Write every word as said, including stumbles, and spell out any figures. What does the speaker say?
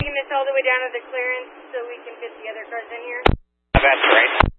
Taking this all the way down to the clearance so we can fit the other cars in here. That's great.